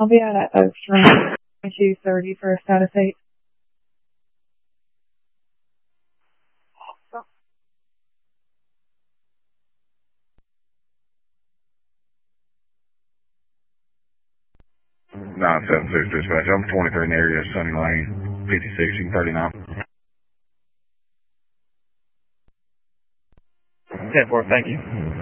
I'll be out at Oak Stream 22:30 for a status 8. Nine 7-6 dispatch. I'm 23 in the area, Sunny Lane, 56, you can 39. 10-4, thank you.